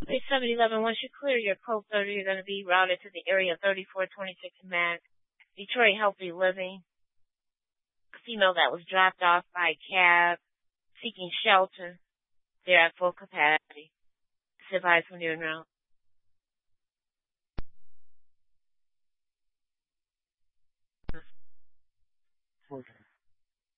Page 711, once you clear your code 30, you're going to be routed to the area 3426 Mac, Detroit Healthy Living. A female that was dropped off by a cab seeking shelter. They're at full capacity. Advised when you're en route. Okay.